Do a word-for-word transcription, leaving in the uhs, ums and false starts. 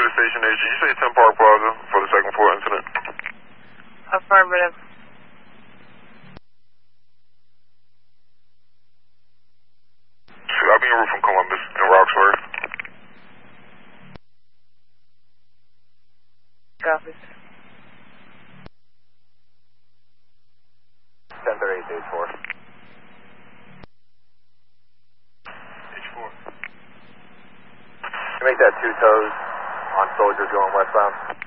to Station H. Did you say ten Park Plaza for the second floor incident? Affirmative. I'll be en route from Columbus in Roxbury. Copy. ten thirty-eight, H four. H four. You make that two toes on Soldier going westbound.